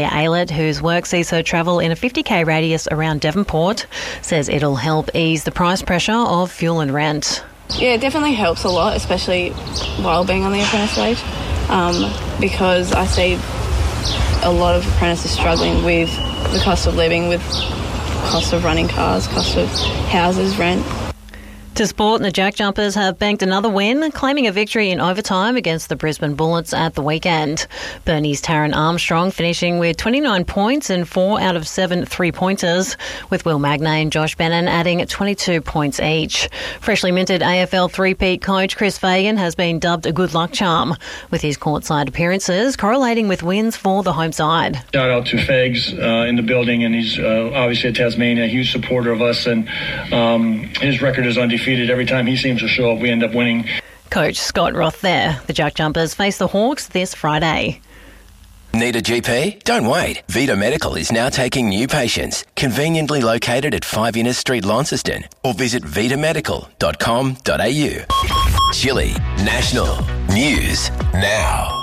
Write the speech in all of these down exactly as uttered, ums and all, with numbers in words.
Aylett, whose work sees her travel in a fifty k radius around Devonport, says it'll help ease the price pressure of fuel and rent. Yeah, it definitely helps a lot, especially while being on the apprentice wage, um, because I see a lot of apprentices struggling with the cost of living, with cost of running cars, cost of houses, rent. To sport, the Jack Jumpers have banked another win, claiming a victory in overtime against the Brisbane Bullets at the weekend. Burnie's Taryn Armstrong finishing with twenty-nine points and four out of seven three-pointers, with Will Magnay and Josh Bennon adding twenty-two points each. Freshly minted A F L three-peat coach Chris Fagan has been dubbed a good luck charm, with his courtside appearances correlating with wins for the home side. Shout out to Fags uh, in the building, and he's uh, obviously at Tasmania, a huge supporter of us, and um, his record is undefeated. Every time he seems to show up, we end up winning. Coach Scott Roth there. The Jack Jumpers face the Hawks this Friday. Need a G P? Don't wait. Vita Medical is now taking new patients, conveniently located at five Innes Street, Launceston, or visit vita medical dot com dot a u. Chili National News Now.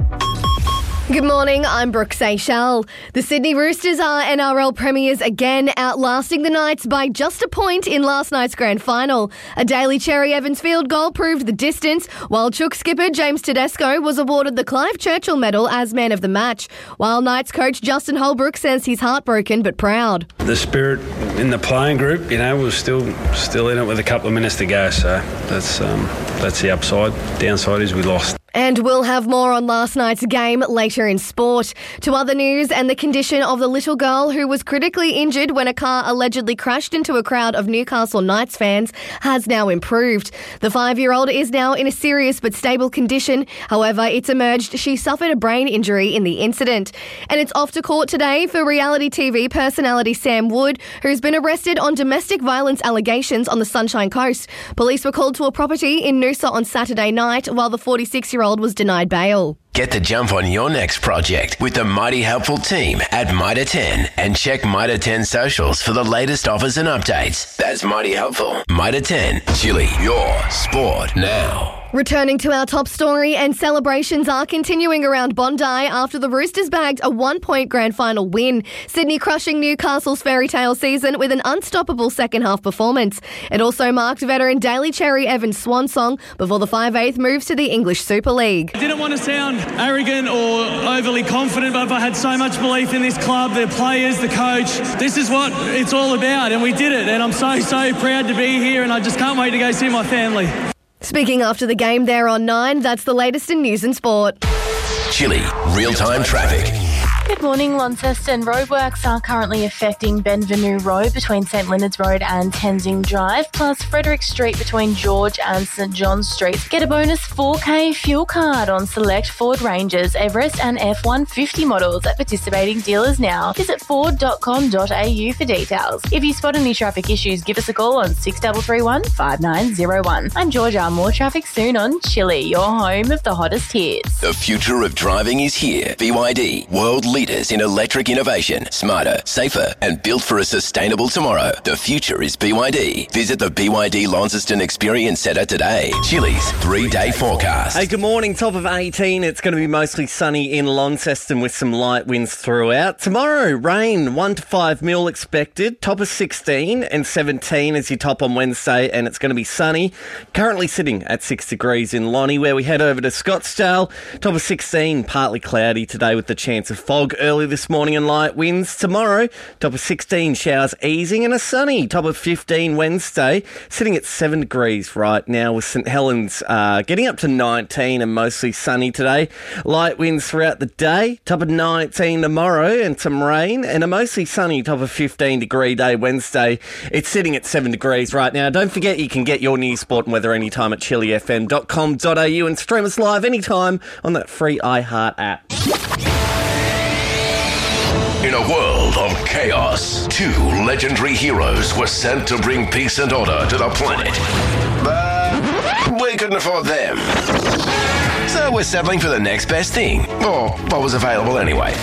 Good morning, I'm Brooke Seychelles. The Sydney Roosters are N R L premiers again, outlasting the Knights by just a point in last night's grand final. A Daly Cherry Evans field goal proved the distance, while Chook skipper James Tedesco was awarded the Clive Churchill medal as man of the match, while Knights coach Justin Holbrook says he's heartbroken but proud. The spirit in the playing group, you know, was still still in it with a couple of minutes to go, so that's um, that's the upside. Downside is we lost. And we'll have more on last night's game later in sport. To other news, and the condition of the little girl who was critically injured when a car allegedly crashed into a crowd of Newcastle Knights fans has now improved. The five-year-old is now in a serious but stable condition. However, it's emerged she suffered a brain injury in the incident. And it's off to court today for reality T V personality Sam Wood, who's been arrested on domestic violence allegations on the Sunshine Coast. Police were called to a property in Noosa on Saturday night, while the forty-six-year-old was denied bail. Get the jump on your next project with the mighty helpful team at Mitre ten, and check Mitre ten socials for the latest offers and updates. That's mighty helpful. Mitre ten, Chili, your sport now. Returning to our top story, and celebrations are continuing around Bondi after the Roosters bagged a one-point grand final win. Sydney crushing Newcastle's fairy tale season with an unstoppable second-half performance. It also marked veteran Daly Cherry Evans' swan song before the five eighth moves to the English Super League. I didn't want to sound arrogant or overly confident, but I had so much belief in this club, their players, the coach. This is what it's all about, and we did it, and I'm so, so proud to be here, and I just can't wait to go see my family. Speaking after the game there on nine, that's the latest in news and sport. Chili, real-time traffic. Good morning, Launceston. Roadworks are currently affecting Benvenue Road between St Leonard's Road and Tenzing Drive, plus Frederick Street between George and St John's Streets. Get a bonus four K fuel card on select Ford Rangers, Everest and F one fifty models at participating dealers now. Visit ford dot com dot a u for details. If you spot any traffic issues, give us a call on six three three one, five nine zero one. I'm Georgia. More traffic soon on Chili, your home of the hottest hits. The future of driving is here. B Y D, world leaders in electric innovation, smarter, safer, and built for a sustainable tomorrow. The future is B Y D. Visit the B Y D Launceston Experience Centre today. Chili's three-day forecast. Hey, good morning. Top of eighteen. It's going to be mostly sunny in Launceston with some light winds throughout. Tomorrow, rain, one to five mil expected. Top of sixteen and seventeen as your top on Wednesday, and it's going to be sunny. Currently sitting at six degrees in Lonnie, where we head over to Scottsdale. Top of sixteen, partly cloudy today with the chance of fog early this morning and light winds. Tomorrow, top of sixteen, showers easing and a sunny. Top of fifteen Wednesday, sitting at seven degrees right now with St Helens uh, getting up to nineteen and mostly sunny today. Light winds throughout the day. Top of nineteen tomorrow and some rain, and a mostly sunny top of fifteen degree day Wednesday. It's sitting at seven degrees right now. Don't forget you can get your news, sport and weather anytime at chili f m dot com dot a u and stream us live anytime on that free iHeart app. In a world of chaos, two legendary heroes were sent to bring peace and order to the planet. But we couldn't afford them. So we're settling for the next best thing, or what was available anyway.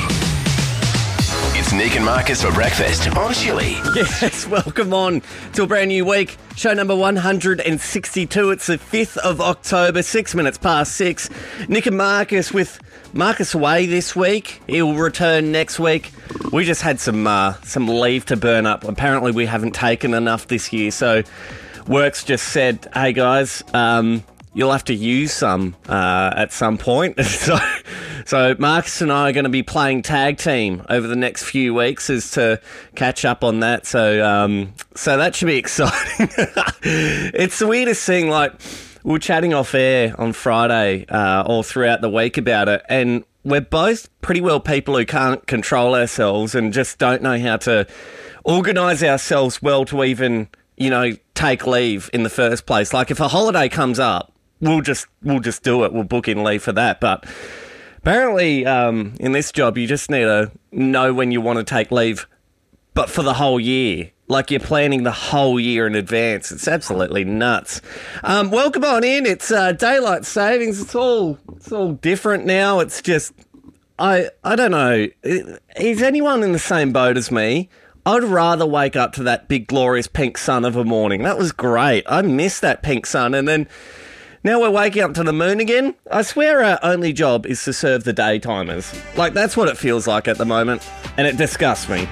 It's Nick and Marcus for breakfast on Chili. Yes, welcome on to a brand new week. Show number one hundred sixty-two. It's the fifth of October, six minutes past six. Nick and Marcus with Marcus away this week. He'll return next week. We just had some uh, some leave to burn up. Apparently we haven't taken enough this year, so Works just said, hey guys, um, you'll have to use some uh, at some point. so, so Marcus and I are going to be playing tag team over the next few weeks as to catch up on that. So, um, so that should be exciting. It's the weirdest thing, like, we were chatting off air on Friday uh, all throughout the week about it, and we're both pretty well people who can't control ourselves and just don't know how to organise ourselves well to even, you know, take leave in the first place. Like, if a holiday comes up, we'll just we'll just do it. We'll book in leave for that. But apparently, um, in this job, you just need to know when you want to take leave, but for the whole year. Like, you're planning the whole year in advance. It's absolutely nuts. Um, welcome on in. It's uh, daylight savings. It's all it's all different now. It's just, I I don't know. Is anyone in the same boat as me? I'd rather wake up to that big, glorious pink sun of a morning. That was great. I missed that pink sun. And then now we're waking up to the moon again. I swear our only job is to serve the daytimers. Like, that's what it feels like at the moment. And it disgusts me.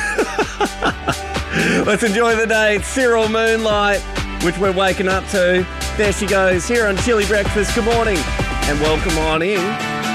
Let's enjoy the day. It's Cyril Moonlight, which we're waking up to. There she goes, here on Chili Breakfast. Good morning and welcome on in.